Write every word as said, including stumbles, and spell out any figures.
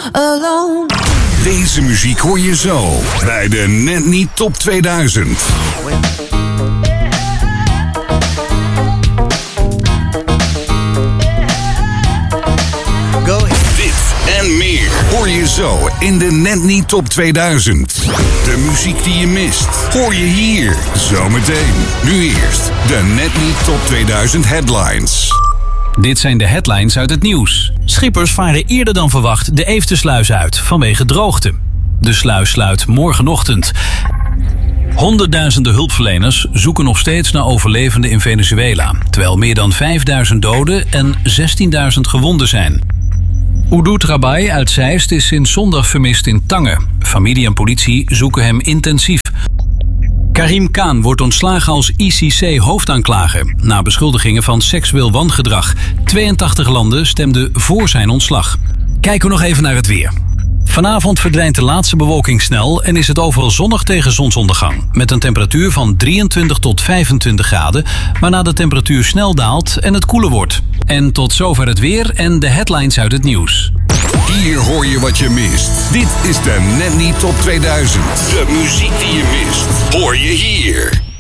alone. Deze muziek hoor je zo bij de Net Niet Top tweeduizend. Dit en meer hoor je zo in de Net Niet Top tweeduizend. De muziek die je mist, hoor je hier zometeen. Nu eerst de Net Niet Top tweeduizend headlines. Dit zijn de headlines uit het nieuws. Schippers varen eerder dan verwacht de Eefdesluis uit vanwege droogte. De sluis sluit morgenochtend. Honderdduizenden hulpverleners zoeken nog steeds naar overlevenden in Venezuela, terwijl meer dan vijfduizend doden en zestienduizend gewonden zijn. Oudou Trabai uit Zeist is sinds zondag vermist in Tangen. Familie en politie zoeken hem intensief. Karim Khan wordt ontslagen als I C C-hoofdaanklager na beschuldigingen van seksueel wangedrag. tweeëntachtig landen stemden voor zijn ontslag. Kijken we nog even naar het weer. Vanavond verdwijnt de laatste bewolking snel en is het overal zonnig tegen zonsondergang. Met een temperatuur van drieëntwintig tot vijfentwintig graden, waarna de temperatuur snel daalt en het koeler wordt. En tot zover het weer en de headlines uit het nieuws. Hier hoor je wat je mist. Dit is de Net Niet Top tweeduizend. De muziek die je mist, hoor je hier.